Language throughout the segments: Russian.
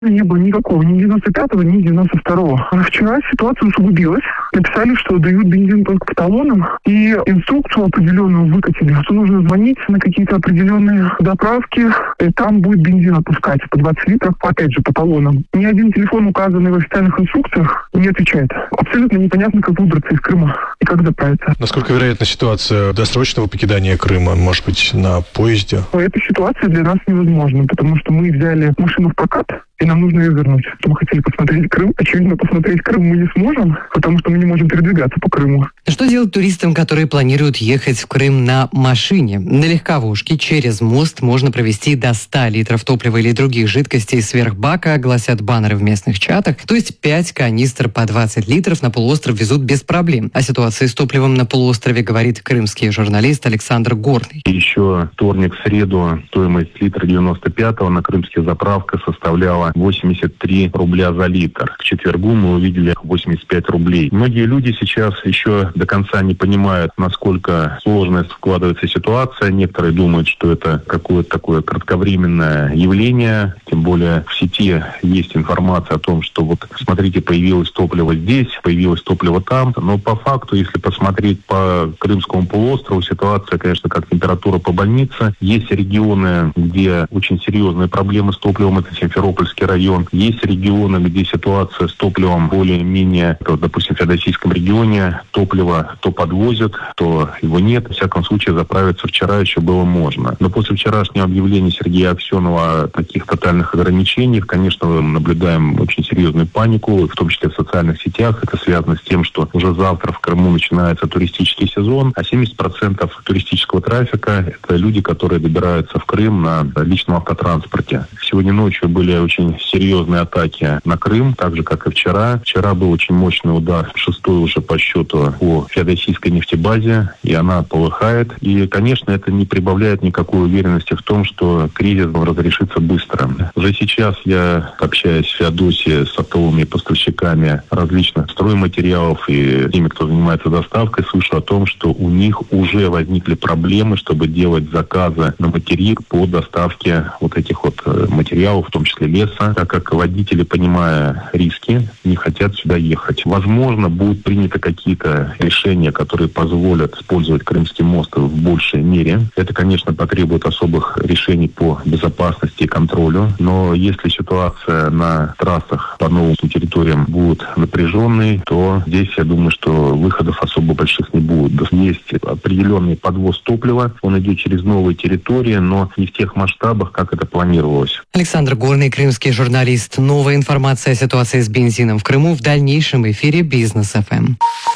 Не было никакого, ни 95-го, ни 92-го. Вчера ситуация усугубилась. Написали, что дают бензин только по талонам, и инструкцию определенную выкатили, что нужно звонить на какие-то определенные заправки, и там будет бензин отпускать по 20 литров, опять же, по талонам. Ни один телефон, указанный в официальных инструкциях, не отвечает. Абсолютно непонятно, как выбраться из Крыма и как заправиться. Насколько вероятна ситуация досрочного покидания Крыма, может быть, на поезде? Эта ситуация для нас невозможна, потому что мы взяли машину в прокат, и нам нужно ее вернуть. Мы хотели посмотреть Крым. Очевидно, посмотреть Крым мы не сможем, потому что мы не можем передвигаться по Крыму. Что делать туристам, которые планируют ехать в Крым на машине? На легковушке через мост можно провести до 100 литров топлива или других жидкостей сверх бака, гласят баннеры в местных чатах. То есть 5 канистр по 20 литров на полуостров везут без проблем. О ситуации с топливом на полуострове говорит крымский журналист Александр Горный. Еще вторник, среду стоимость литра 95-го на крымских заправках составляла 83 рубля за литр. К четвергу мы увидели 85 рублей. Многие люди сейчас еще до конца не понимают, насколько сложно складывается ситуация. Некоторые думают, что это какое-то такое кратковременное явление. Тем более в сети есть информация о том, что вот смотрите, появилось топливо здесь, появилось топливо там. Но по факту, если посмотреть по Крымскому полуострову, ситуация, конечно, как температура по больнице. Есть регионы, где очень серьезные проблемы с топливом. Это Симферопольский район. Есть регионы, где ситуация с топливом более-менее, допустим, в Феодосийском регионе топливо то подвозят, то его нет. В всяком случае, заправиться вчера еще было можно. Но после вчерашнего объявления Сергея Аксенова о таких тотальных ограничениях, конечно, мы наблюдаем очень серьезную панику, в том числе в социальных сетях. Это связано с тем, что уже завтра в Крыму начинается туристический сезон, а 70% туристического трафика – это люди, которые добираются в Крым на личном автотранспорте. Сегодня ночью были очень серьезные атаки на Крым, так же, как и вчера. Вчера был очень мощный удар, 6-й уже по счету по феодосийской нефтебазе, и она полыхает. И, конечно, это не прибавляет никакой уверенности в том, что кризис разрешится быстро. Уже сейчас я общаюсь в Феодосии с оптовыми поставщиками различных стройматериалов и теми, кто занимается доставкой, слышу о том, что у них уже возникли проблемы, чтобы делать заказы на материк по доставке вот этих вот материалов, в том числе леса, так как водители, понимая риски, не хотят сюда ехать. Возможно, будут приняты какие-то решения, которые позволят использовать Крымский мост в большей мере. Это, конечно, потребует особых решений по безопасности и контролю, но если ситуация на трассах по новым территориям будет напряженной, то здесь, я думаю, что выходов особо больших не будет. Есть определенный подвоз топлива, он идет через новые территории, но не в тех масштабах, как это планировалось. Александр Горный, крымский журналист. Новая информация о ситуации с бензином в Крыму в дальнейшем эфире Бизнес ФМ.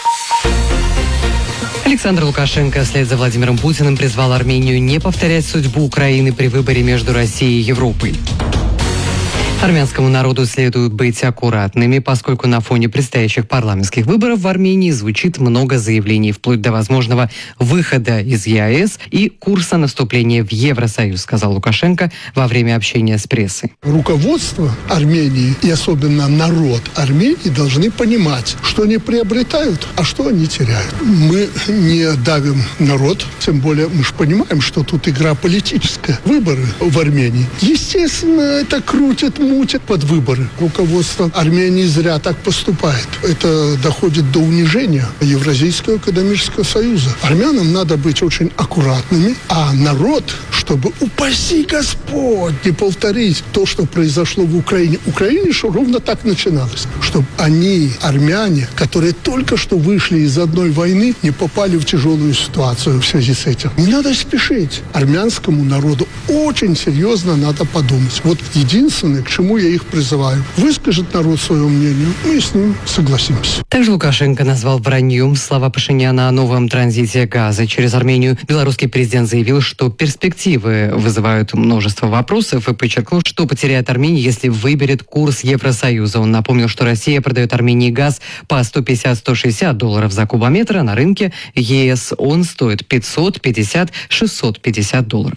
Александр Лукашенко вслед за Владимиром Путиным призвал Армению не повторять судьбу Украины при выборе между Россией и Европой. Армянскому народу следует быть аккуратными, поскольку на фоне предстоящих парламентских выборов в Армении звучит много заявлений, вплоть до возможного выхода из ЕАЭС и курса на вступление в Евросоюз, сказал Лукашенко во время общения с прессой. Руководство Армении и особенно народ Армении должны понимать, что они приобретают, а что они теряют. Мы не давим народ, тем более мы же понимаем, что тут игра политическая. Выборы в Армении. Естественно, это крутит, мутит под выборы. Руководство Армении зря так поступает. Это доходит до унижения Евразийского экономического союза. Армянам надо быть очень аккуратными, а народ, чтобы, упаси Господь, не повторить то, что произошло в Украине. В Украине что ровно так начиналось. Чтобы они, армяне, которые только что вышли из одной войны, не попали в тяжелую ситуацию в связи с этим. Не надо спешить. Армянскому народу очень серьезно надо подумать. Вот единственное, к чему я их призываю. Выскажет народ свое мнение, мы с ним согласимся. Также Лукашенко назвал враньем слова Пашиняна о новом транзите газа через Армению. Белорусский президент заявил, что перспективы вызывают множество вопросов и подчеркнул, что потеряет Армения, если выберет курс Евросоюза. Он напомнил, что Россия продает Армении газ по $150-160 за кубометр, а на рынке ЕС он стоит $550-650.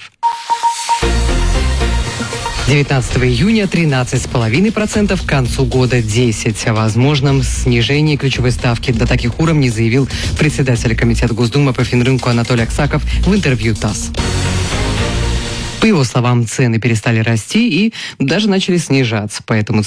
19 июня 13,5%, к концу года 10%. О возможном снижении ключевой ставки до таких уровней заявил председатель Комитета Госдумы по финрынку Анатолий Аксаков в интервью ТАСС. По его словам, цены перестали расти и даже начали снижаться, поэтому